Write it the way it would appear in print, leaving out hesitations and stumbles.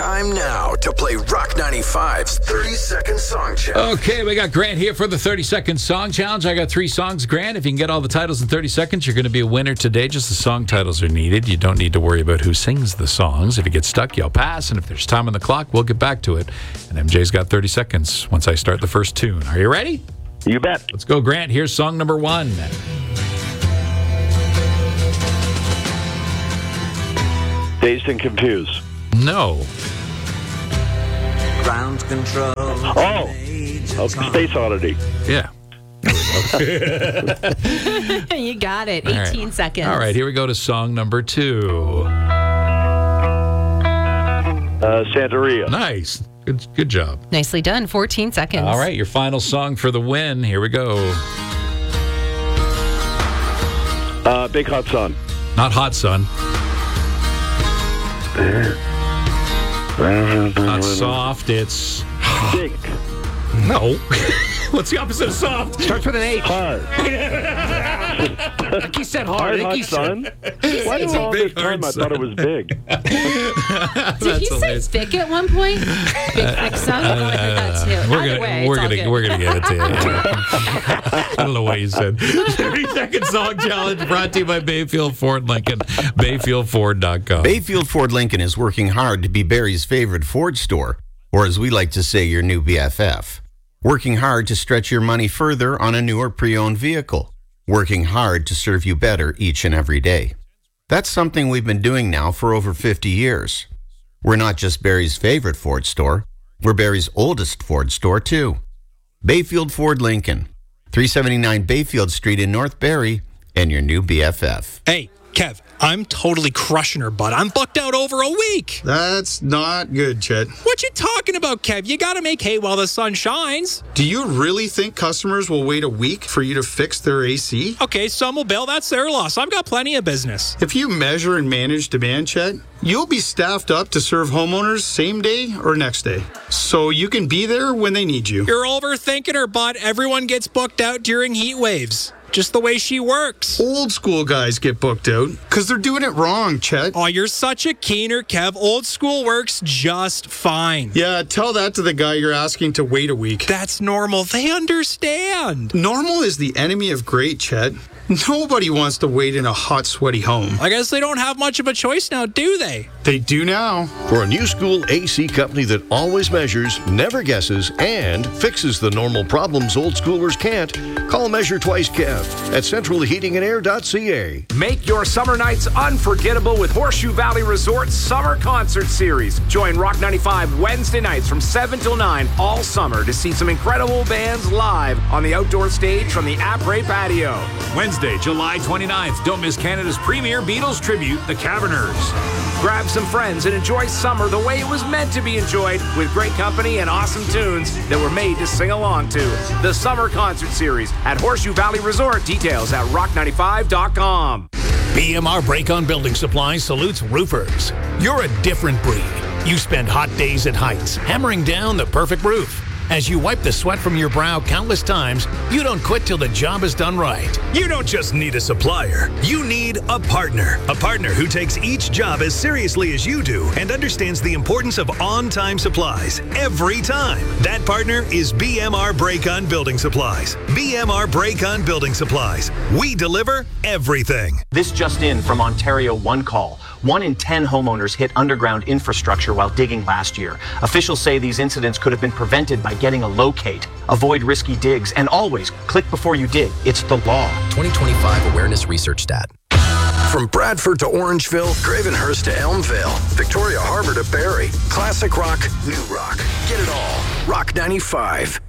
Time now to play Rock 95's 30-second song challenge. Okay, we got Grant here for the 30-second song challenge. I got 3 songs, Grant. If you can get all the titles in 30 seconds, you're going to be a winner today. Just the song titles are needed. You don't need to worry about who sings the songs. If you get stuck, you'll pass. And if there's time on the clock, we'll get back to it. And MJ's got 30 seconds once I start the first tune. Are you ready? You bet. Let's go, Grant. Here's song number 1. Dazed and Confused. No. Ground control. Oh, Space Oddity. Yeah. You got it. All 18 right. seconds. All right, here we go to song number 2. Santeria. Nice. Good job. Nicely done. 14 seconds. All right, your final song for the win. Here we go. Big Hot Sun. Not Hot Sun. Not soft. It's Big. no. What's the opposite of soft? Starts with an H. Hard. Like he said hard. Hard Sun. Why It's do a all big this time hard I thought it was big? Did he say thick at one point? Big thick son? Oh, I heard that too. Either way, we're it's all gonna good. we're gonna give it to you. I don't know what you said. 30-second song challenge brought to you by Bayfield Ford Lincoln. BayfieldFord.com. Bayfield Ford Lincoln is working hard to be Barrie's favorite Ford store, or as we like to say, your new BFF. Working hard to stretch your money further on a new or pre-owned vehicle. Working hard to serve you better each and every day. That's something we've been doing now for over 50 years. We're not just Barrie's favorite Ford store, we're Barrie's oldest Ford store too. Bayfield Ford Lincoln, 379 Bayfield Street in North Barrie, and your new BFF. Hey, Kev, I'm totally crushing her, bud. I'm booked out over a week. That's not good, Chet. What you talking about, Kev? You gotta make hay while the sun shines. Do you really think customers will wait a week for you to fix their AC? Okay, some will bail. That's their loss. I've got plenty of business. If you measure and manage demand, Chet, you'll be staffed up to serve homeowners same day or next day. So you can be there when they need you. You're overthinking her, bud. Everyone gets booked out during heat waves. Just the way she works. Old school guys get booked out because they're doing it wrong, Chet. Oh, you're such a keener, Kev. Old school works just fine. Yeah, tell that to the guy you're asking to wait a week. That's normal. They understand. Normal is the enemy of great, Chet. Nobody wants to wait in a hot, sweaty home. I guess they don't have much of a choice now, do they? They do now. For a new school AC company that always measures, never guesses, and fixes the normal problems old schoolers can't, call Measure Twice Kev at centralheatingandair.ca. Make your summer nights unforgettable with Horseshoe Valley Resort's Summer Concert Series. Join Rock 95 Wednesday nights from 7 till 9 all summer to see some incredible bands live on the outdoor stage from the Après Patio. Wednesday, July 29th, don't miss Canada's premier Beatles tribute, The Caverners. Grab some friends and enjoy summer the way it was meant to be enjoyed, with great company and awesome tunes that were made to sing along to. The Summer Concert Series at Horseshoe Valley Resort. Details at rock95.com. BMR Break-On Building Supplies salutes roofers. You're a different breed. You spend hot days at Heights hammering down the perfect roof. As you wipe the sweat from your brow countless times, you don't quit till the job is done right. You don't just need a supplier. You need a partner. A partner who takes each job as seriously as you do and understands the importance of on-time supplies every time. That partner is BMR Break-On Building Supplies. BMR Break-On Building Supplies. We deliver everything. This just in from Ontario One Call. 1 in 10 homeowners hit underground infrastructure while digging last year. Officials say these incidents could have been prevented by getting a locate. Avoid risky digs and always click before you dig. It's the law. 2025 Awareness Research Stat. From Bradford to Orangeville, Gravenhurst to Elmvale, Victoria Harbour to Barrie, classic rock, new rock. Get it all. Rock 95.